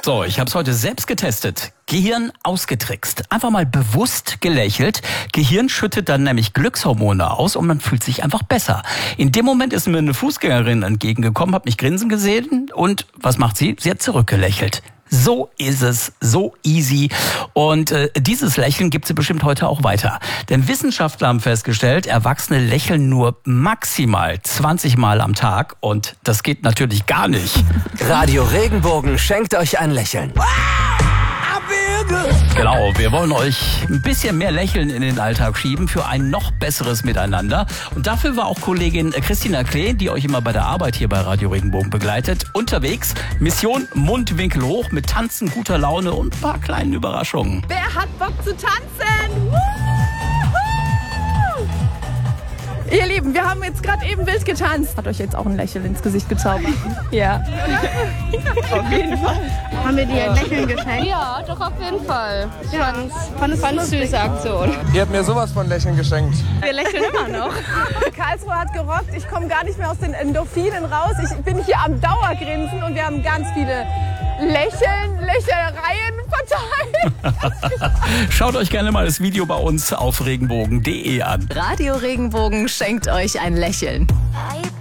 So, ich habe es heute selbst getestet. Gehirn ausgetrickst. Einfach mal bewusst gelächelt. Gehirn schüttet dann nämlich Glückshormone aus und man fühlt sich einfach besser. In dem Moment ist mir eine Fußgängerin entgegengekommen, hat mich grinsen gesehen und was macht sie? Sie hat zurückgelächelt. So ist es, so easy. Und dieses Lächeln gibt sie bestimmt heute auch weiter. Denn Wissenschaftler haben festgestellt, Erwachsene lächeln nur maximal 20 Mal am Tag. Und das geht natürlich gar nicht. Radio Regenbogen schenkt euch ein Lächeln. Genau, wir wollen euch ein bisschen mehr Lächeln in den Alltag schieben für ein noch besseres Miteinander. Und dafür war auch Kollegin Christina Klee, die euch immer bei der Arbeit hier bei Radio Regenbogen begleitet, unterwegs. Mission Mundwinkel hoch mit Tanzen, guter Laune und ein paar kleinen Überraschungen. Wer hat Bock zu tanzen? Ihr Lieben, wir haben jetzt gerade eben wild getanzt. Hat euch jetzt auch ein Lächeln ins Gesicht gezaubert? Ja. Auf jeden Fall. Haben wir dir ein Lächeln geschenkt? Ja, doch auf jeden Fall. Fand eine süße Aktion. Ihr habt mir sowas von Lächeln geschenkt. Wir lächeln immer noch. Karlsruhe hat gerockt. Ich komme gar nicht mehr aus den Endorphinen raus. Ich bin hier am Dauergrinsen und wir haben ganz viele Lächelereien verteilt. Schaut euch gerne mal das Video bei uns auf regenbogen.de an. Radio Regenbogen schenkt euch ein Lächeln.